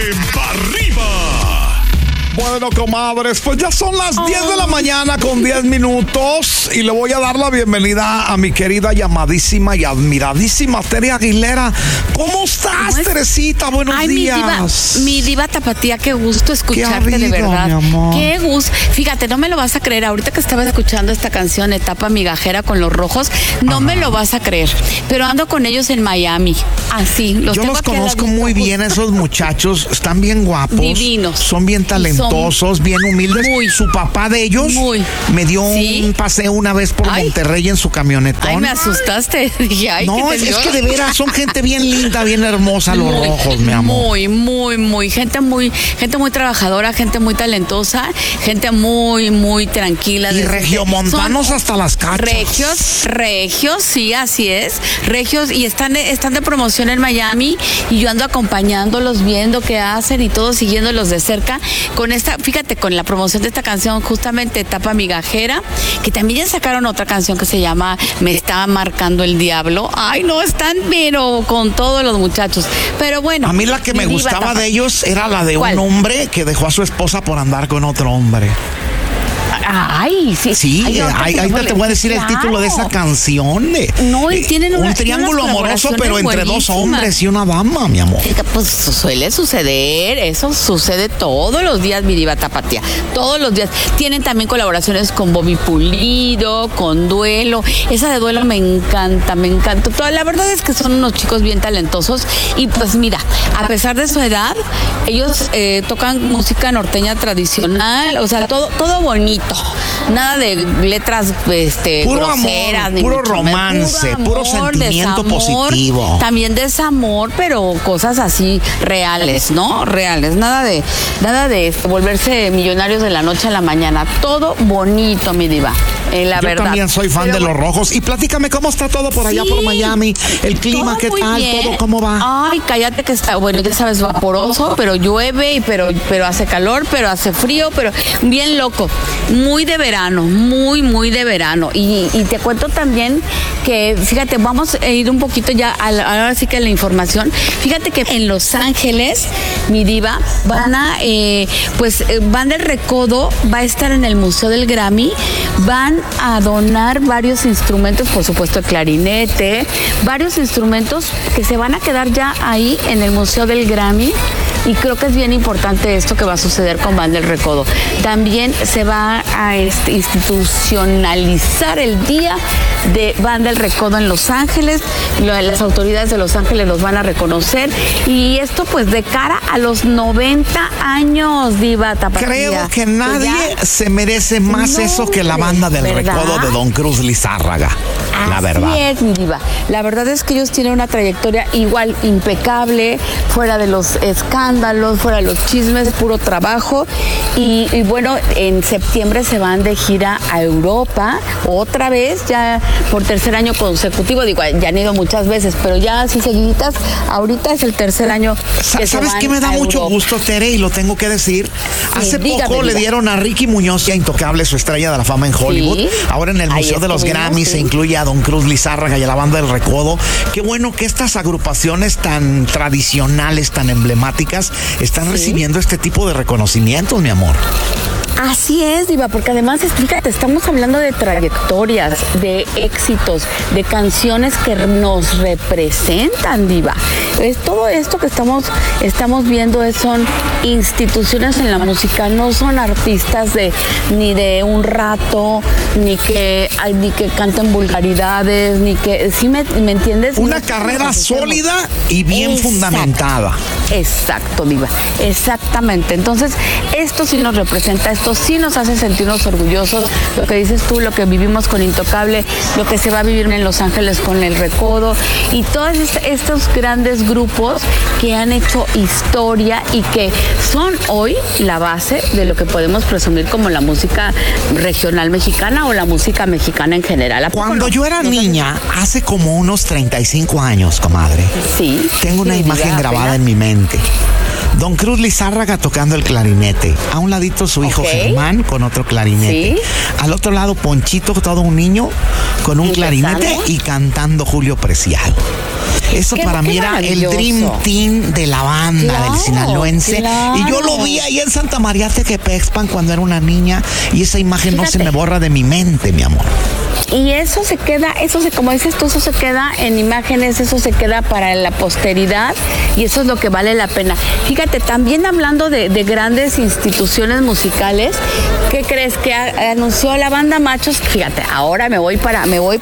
¡Pa' arriba! Bueno, comadres, pues ya son las 10 de la mañana con 10 minutos y le voy a dar la bienvenida a mi querida, llamadísima y admiradísima Tere Aguilera. ¿Cómo estás, Teresita? Buenos días. Mi diva tapatía, qué gusto escucharte, habido, de verdad. mi amor? Qué gusto. Fíjate, no me lo vas a creer. Ahorita que estaba escuchando esta canción, Etapa Migajera con Los Rojos, no me lo vas a creer. Pero ando con ellos en Miami. Así, Yo los conozco muy bien, esos muchachos. Están bien guapos. Divinos. Son bien talentosos, bien humildes. Su papá de ellos me dio un paseo una vez por Monterrey en su camionetón. Ay, me asustaste. Dije, ay, no, es que de veras son gente bien linda, bien hermosa, los rojos, mi amor. Muy. Gente muy trabajadora, gente muy talentosa, gente muy tranquila. Y regiomontanos hasta las cachas. Regios, sí, así es. Regios, y están de promoción en Miami y yo ando acompañándolos, viendo qué hacen y todo, siguiéndolos de cerca. Fíjate, con la promoción de esta canción, justamente Etapa Migajera, que también ya sacaron otra canción que se llama Me Está Marcando el Diablo. Ay, no, están pero con todos los muchachos. Pero bueno. A mí la que me gustaba de ellos era la de un hombre que dejó a su esposa por andar con otro hombre. Ay, sí. Sí, ahí te voy a decir el título de esa canción. Y tienen un triángulo amoroso, pero entre dos hombres y una dama, mi amor. Pues suele suceder, eso sucede todos los días, mi diva tapatía, todos los días. Tienen también colaboraciones con Bobby Pulido, con Duelo. Esa de Duelo me encanta. La verdad es que son unos chicos bien talentosos y pues mira, a pesar de su edad, ellos tocan música norteña tradicional, o sea, todo bonito. Nada de letras puro groseras, amor, ni puro romance, puro sentimiento positivo. También desamor, pero cosas así reales, ¿no? Reales. Nada de volverse millonarios de la noche a la mañana. Todo bonito, mi diva. La verdad. Yo también soy fan de Los Rojos. Y platícame cómo está todo por allá por Miami. El clima, ¿qué tal? Bien. ¿Todo cómo va? Ay, cállate que está, bueno, ya sabes, vaporoso, pero llueve, pero hace calor, pero hace frío, pero bien loco. Muy de verano, muy de verano. Y te cuento también que, fíjate, vamos a ir un poquito ya, ahora sí que la información. Fíjate que en Los Ángeles, mi diva, Van del Recodo va a estar en el Museo del Grammy. Van a donar varios instrumentos, por supuesto el clarinete, varios instrumentos que se van a quedar ya ahí en el Museo del Grammy. Y creo que es bien importante esto que va a suceder con Van del Recodo. También se va a institucionalizar el Día de Van del Recodo en Los Ángeles. Las autoridades de Los Ángeles los van a reconocer. Y esto pues de cara a los 90 años, diva tapatía. Creo que nadie se merece más eso que la Banda del Recodo de Don Cruz Lizárraga. La verdad. Así es, mi diva. La verdad es que ellos tienen una trayectoria igual impecable, fuera de los escándalos, fuera de los chismes, puro trabajo. Y bueno, en septiembre se van de gira a Europa, otra vez, ya por tercer año consecutivo. Digo, ya han ido muchas veces, pero ya así seguiditas, ahorita es el tercer año que ¿Sabes qué me da mucho gusto, Tere? Y lo tengo que decir. Sí, Hace poco le dieron a Ricky Muñoz, ya Intocable, su estrella de la fama en Hollywood. Sí. Ahora en el Museo de los Grammy se incluye a Don Cruz Lizárraga y a la Banda del Recodo. Qué bueno que estas agrupaciones tan tradicionales, tan emblemáticas, están recibiendo este tipo de reconocimientos, mi amor. Así es, diva, porque además, fíjate, estamos hablando de trayectorias, de éxitos, de canciones que nos representan, diva. Todo esto que estamos viendo son instituciones en la música, no son artistas ni de un rato, ni que canten vulgaridades, ni que, ¿sí me entiendes? Una carrera sólida y bien fundamentada. Exacto, diva, exactamente. Entonces, esto sí nos representa, esto sí nos hace sentirnos orgullosos. Lo que dices tú, lo que vivimos con Intocable, lo que se va a vivir en Los Ángeles con El Recodo y todos estos grandes grupos que han hecho historia y que son hoy la base de lo que podemos presumir como la música regional mexicana o la música mexicana en general. Cuando yo era niña, hace como unos 35 años, comadre, sí, tengo una imagen grabada en mi mente. Don Cruz Lizárraga tocando el clarinete. A un ladito su hijo Germán con otro clarinete. ¿Sí? Al otro lado Ponchito, todo un niño, con un clarinete y cantando Julio Preciado. Eso para mí era el Dream Team de la banda del sinaloense. Claro. Y yo lo vi ahí en Santa María Tequepexpan cuando era una niña y esa imagen no se me borra de mi mente, mi amor. Y eso se queda, como dices tú, eso se queda en imágenes, eso se queda para la posteridad y eso es lo que vale la pena. Fíjate, también hablando de grandes instituciones musicales, ¿qué crees? Que anunció la banda Machos. Fíjate, ahora me voy para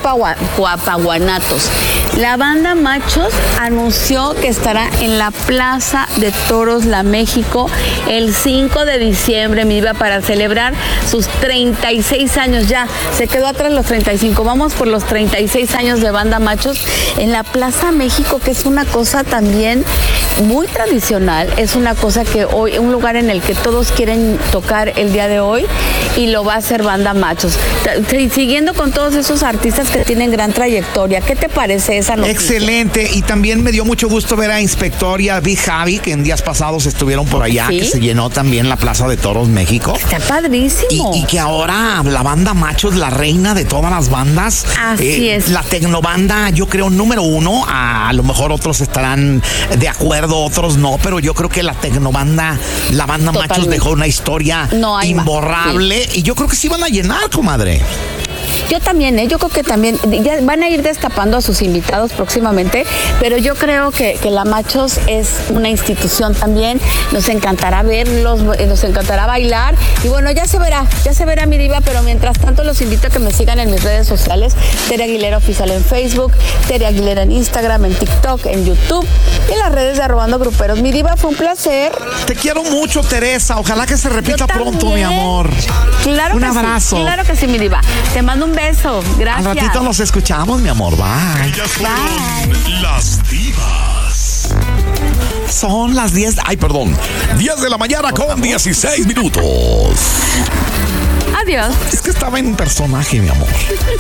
Guanatos. La banda Machos anunció que estará en la Plaza de Toros La México el 5 de diciembre, mi diva, para celebrar sus 36 años ya. Se quedó atrás los 35. Vamos por los 36 años de banda Machos en la Plaza México, que es una cosa también muy tradicional. Es una cosa que hoy, un lugar en el que todos quieren tocar el día de hoy y lo va a hacer banda Machos. Siguiendo con todos esos artistas que tienen gran trayectoria, ¿qué te parece esa noticia? Excelente, y también me dio mucho gusto ver a Inspector y a Big Javi, que en días pasados estuvieron por allá, ¿sí? Que se llenó también la Plaza de Toros México. Está padrísimo. Y que ahora la banda Machos, la reina de todas las bandas. Así es. La tecnobanda, yo creo, número uno. A lo mejor otros estarán de acuerdo, otros no, pero yo creo que la tecnobanda, la banda Machos dejó una historia imborrable. Sí. Y yo creo que sí van a llenar, comadre. Yo también, yo creo que también ya van a ir destapando a sus invitados próximamente, pero yo creo que la Machos es una institución también. Nos encantará verlos, nos encantará bailar y bueno, ya se verá mi diva, pero mientras tanto los invito a que me sigan en mis redes sociales, Tere Aguilera Oficial en Facebook, Tere Aguilera en Instagram, en TikTok, en YouTube y en las redes de Arrobando Gruperos. Mi diva, fue un placer. Te quiero mucho, Teresa, ojalá que se repita pronto, mi amor. Claro un que abrazo. Sí, claro que sí, mi diva. Te mando un beso, gracias. Al ratito nos escuchamos, mi amor, bye. Bye. Las divas. Son las 10 de la mañana con 16 minutos. Adiós. Es que estaba en personaje, mi amor.